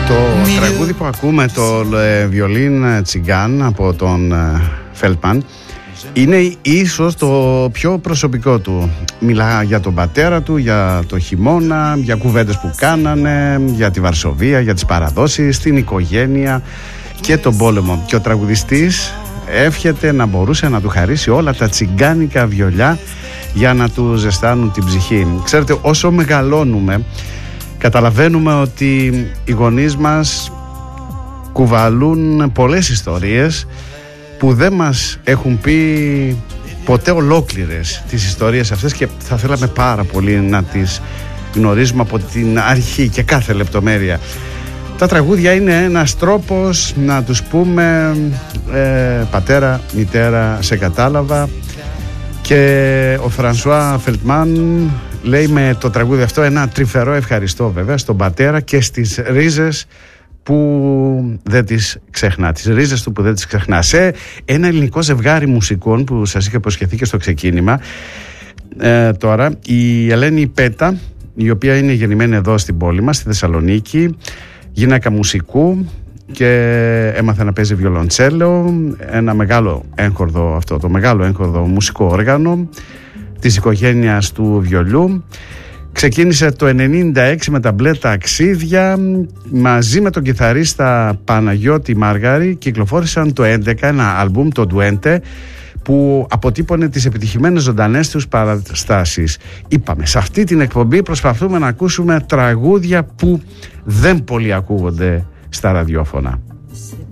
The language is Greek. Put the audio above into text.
Το τραγούδι που ακούμε, το βιολίν τσιγκάν από τον Φέλτμαν, είναι ίσως το πιο προσωπικό του. Μιλά για τον πατέρα του, για το χειμώνα, για κουβέντες που κάνανε, για τη Βαρσοβία, για τις παραδόσεις, την οικογένεια και τον πόλεμο. Και ο τραγουδιστής εύχεται να μπορούσε να του χαρίσει όλα τα τσιγκάνικα βιολιά για να του ζεστάνουν την ψυχή. Ξέρετε, όσο μεγαλώνουμε, καταλαβαίνουμε ότι οι γονείς μας κουβαλούν πολλές ιστορίες που δεν μας έχουν πει ποτέ ολόκληρες τις ιστορίες αυτές, και θα θέλαμε πάρα πολύ να τις γνωρίζουμε από την αρχή και κάθε λεπτομέρεια. Τα τραγούδια είναι ένας τρόπος να τους πούμε πατέρα, μητέρα, σε κατάλαβα. Και ο Φρανσουά Φελτμάν λέει με το τραγούδι αυτό ένα τρυφερό ευχαριστώ βέβαια στον πατέρα και στις ρίζες που δεν τις ξεχνά, τις ρίζες του που δεν τις ξεχνά. Σε ένα ελληνικό ζευγάρι μουσικών που σας είχα υποσχεθεί και στο ξεκίνημα, τώρα η Ελένη Πέτα, η οποία είναι γεννημένη εδώ στην πόλη μας, στη Θεσσαλονίκη, γυναίκα μουσικού και έμαθε να παίζει βιολοντσέλο, ένα μεγάλο έγχορδο, αυτό το μεγάλο έγχορδο μουσικό όργανο της οικογένειας του βιολιού. Ξεκίνησε το 1996 με τα μπλε ταξίδια, μαζί με τον κιθαρίστα Παναγιώτη Μάργαρη κυκλοφόρησαν το 2011 ένα άλμπουμ, το Ντουέντε, που αποτύπωνε τις επιτυχημένες ζωντανές τους παραστάσεις. Είπαμε, σε αυτή την εκπομπή προσπαθούμε να ακούσουμε τραγούδια που δεν πολύ ακούγονται στα ραδιόφωνα.